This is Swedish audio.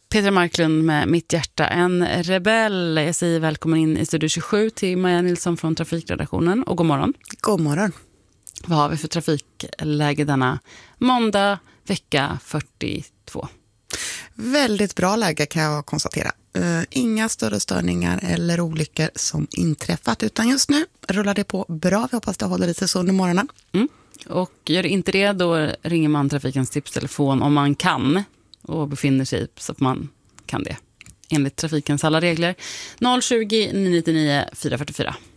Petra Marklund med Mitt hjärta, en rebell. Jag säger välkommen in i Studio 27 till Maja Nilsson från Trafikredaktionen. Och god morgon. God morgon. Vad har vi för trafikläge denna måndag, vecka 42? Väldigt bra läge kan jag konstatera. Inga större störningar eller olyckor som inträffat, utan just nu rullar det på bra. Vi hoppas det håller lite så under morgonen. Och gör det inte det, då ringer man Trafikens tipstelefon om man kan och befinner sig så att man kan det. Enligt trafikens alla regler. 020 999 444.